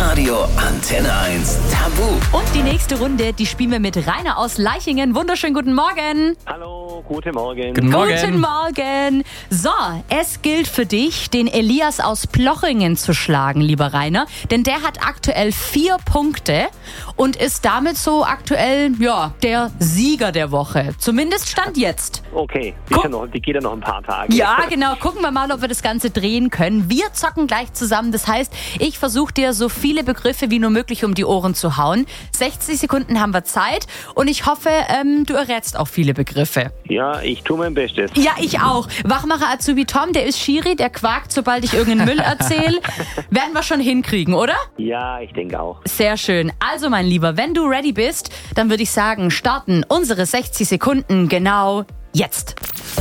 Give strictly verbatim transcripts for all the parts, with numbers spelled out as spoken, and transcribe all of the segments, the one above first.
Hitradio Antenne eins Tabu. Und die nächste Runde, die spielen wir mit Rainer aus Leichingen. Wunderschönen guten Morgen. Hallo, guten Morgen. Guten Morgen. Guten Morgen. So, es gilt für dich, den Elias aus Plochingen zu schlagen, lieber Rainer. Denn der hat aktuell vier Punkte und ist damit so aktuell, ja, der Sieger der Woche. Zumindest Stand jetzt. Okay, die, Guck- ist ja noch, die geht ja noch ein paar Tage. Ja, genau. Gucken wir mal, ob wir das Ganze drehen können. Wir zocken gleich zusammen. Das heißt, ich versuche dir so viele Begriffe wie nur möglich um die Ohren zu hauen. sechzig Sekunden haben wir Zeit und ich hoffe, ähm, du errätst auch viele Begriffe. Ja, ich tue mein Bestes. Ja, ich auch. Wachmacher Azubi Tom, der ist Schiri, der quakt, sobald ich irgendeinen Müll erzähle. Werden wir schon hinkriegen, oder? Ja, ich denke auch. Sehr schön. Also, mein Lieber, wenn du ready bist, dann würde ich sagen, starten unsere sechzig Sekunden genau jetzt.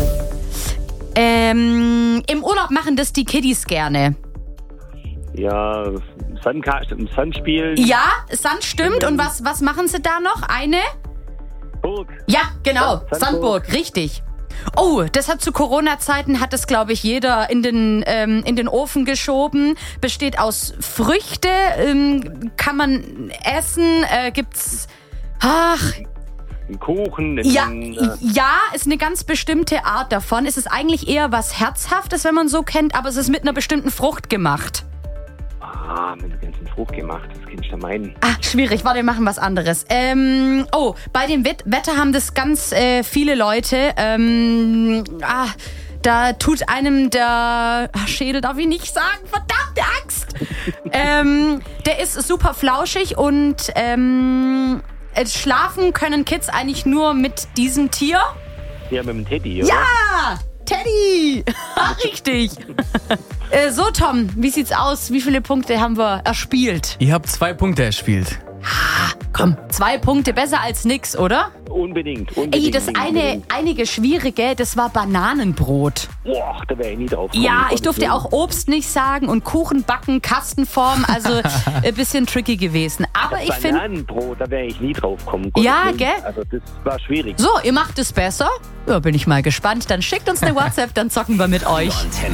Ähm, im Urlaub machen das die Kiddies gerne. Ja, Sandkasten, Sandspiel. Ja, Sand stimmt. Und was, was machen sie da noch? Eine? Burg. Ja, genau. Sandburg. Sandburg, richtig. Oh, das hat zu Corona-Zeiten, hat das, glaube ich, jeder in den, ähm, in den Ofen geschoben. Besteht aus Früchte, ähm, kann man essen, äh, gibt's... Ach, Ein Kuchen. ja, Ein, äh, ja, ist eine ganz bestimmte Art davon. Es ist eigentlich eher was Herzhaftes, wenn man so kennt, aber es ist mit einer bestimmten Frucht gemacht. ah, mit einer ganzen Frucht gemacht. Das kann ich da meinen. Ah, schwierig. Warte, wir machen was anderes. Ähm, oh, bei dem Wet- Wetter haben das ganz äh, viele Leute. Ähm, ah, da tut einem der ach, Schädel, darf ich nicht sagen, verdammte Axt. ähm, der ist super flauschig und ähm, äh, schlafen können Kids eigentlich nur mit diesem Tier. Ja, mit dem Teddy, oder? Ja, Teddy. Richtig. äh, so, Tom, wie sieht's aus? Wie viele Punkte haben wir erspielt? Ihr habt zwei Punkte erspielt. Komm, zwei Punkte besser als nix, oder? Unbedingt, unbedingt. Ey, das eine, unbedingt. einige Schwierige, das war Bananenbrot. Boah, da wäre ich nie drauf gekommen. Ja, um ich durfte Gottes auch Obst nicht sagen und Kuchen backen, Kastenform, also ein bisschen tricky gewesen. Aber Willen. ich finde, Bananenbrot, da wäre ich nie drauf gekommen. Ja, Gottes Willen. gell? Also das war schwierig. so, ihr macht es besser. Ja, bin ich mal gespannt. Dann schickt uns eine WhatsApp, dann zocken wir mit euch. Antenne